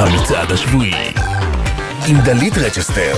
המצעד השבועי עם דלית רצ'סטר.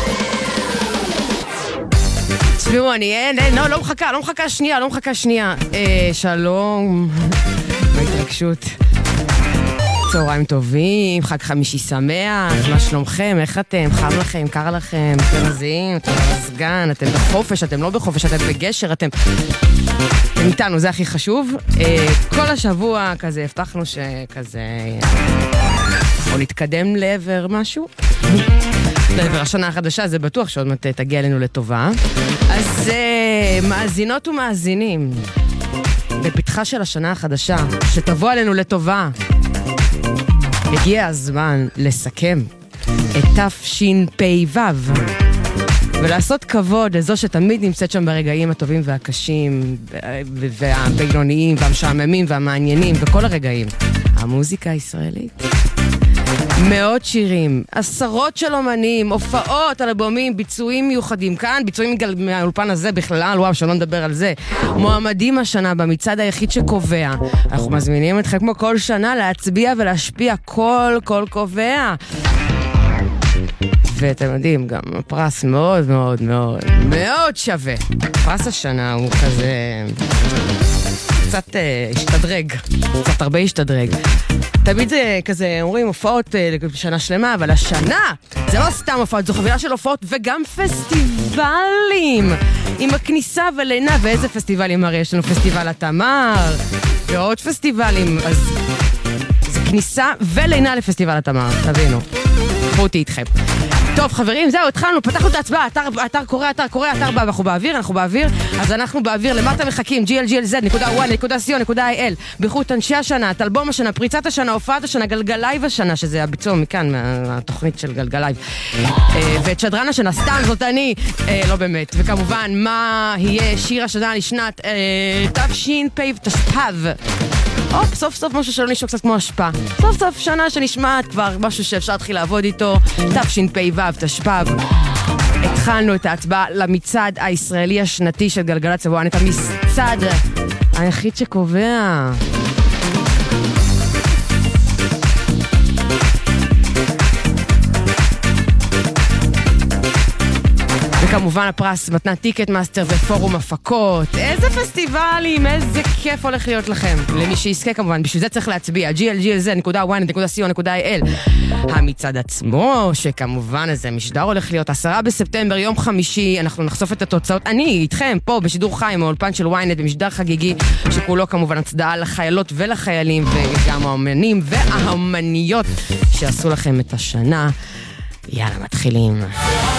תשמעו, לא מחכה שנייה. שלום, בהתרגשות. צהריים טובים, חג חמישי שמח, מה שלומכם, איך אתם, חם לכם, קר לכם, אתם מזיעים, אתם במזגן, אתם בחופש, אתם לא בחופש, אתם בגשר, אתם איתנו, זה הכי חשוב. כל השבוע כזה הבטחנו שכזה או להתקדם לעבר משהו, לעבר השנה החדשה, זה בטוח שעוד מעט תגיע אלינו לטובה. אז מאזינות ומאזינים, בפתחה של השנה החדשה, שתבוא עלינו לטובה, הגיע הזמן לסכם את תשפ"ו ולעשות כבוד לזו שתמיד נמצאת שם ברגעים הטובים והקשים והבינוניים והמשעממים והמעניינים וכל הרגעים. המוזיקה הישראלית. מאות שירים, עשרות של אומנים, הופעות, אלבומים, ביצועים מיוחדים כאן, ביצועים מהאולפן הזה בכלל, וואו, שלא נדבר על זה. מועמדים השנה במצעד היחיד שקובע. אנחנו מזמינים אתכם כמו כל שנה להצביע ולהשפיע, כל קובע. ואתם יודעים, גם הפרס מאוד מאוד מאוד מאוד שווה. פרס השנה הוא כזה קצת השתדרג, קצת הרבה השתדרג. תמיד זה כזה, אומרים, הופעות שנה שלמה, אבל השנה זה לא סתם הופעות, זו חבילה של הופעות וגם פסטיבלים עם הכניסה ולינה. ואיזה פסטיבלים? הרי יש לנו פסטיבל התמר ועוד פסטיבלים, אז זה כניסה ולינה לפסטיבל התמר, תבינו, קחו אותי איתכם. טוב חברים, זהו, התחלנו, פתחנו את ההצבעה, אתר קורא, אנחנו באוויר, אז אנחנו באוויר, למטה מחכים, glglz.one.co.il, באיכות אנשי השנה, אלבום השנה, פריצת השנה, הופעת השנה, גלגלייב השנה, שזה הביצוע מכאן, מהתוכנית של גלגלייב, ואת שדרן השנה, סתם זאת אני, לא באמת, וכמובן, מה יהיה שיר השנה לשנת תשפ"ו. סוף סוף משהו שלא נשמע קצת כמו השפעה. סוף סוף שנה שנשמעת כבר משהו שאפשר להתחיל לעבוד איתו. תשפ"ו, תשפ"ו. התחלנו את ההצבעה למצעד הישראלי השנתי של גלגלצ וואן, את המצעד היחיד שקובע. וכמובן הפרס מתנת טיקט מאסטר ופורום הפקות. איזה פסטיבלים, איזה כיף הולך להיות לכם. למי שיזכה כמובן, בשביל זה צריך להצביע, glglz.one.co.il. המצעד עצמו, שכמובן איזה משדר הולך להיות 10 בספטמבר, יום חמישי, אנחנו נחשוף את התוצאות. אני איתכם פה בשידור חי, מאולפן של ynet, במשדר חגיגי, שכולו כמובן הצדעה לחיילות ולחיילים, וגם האומנים והאומניות שעשו לכם את השנה. יאללה, מתחילים.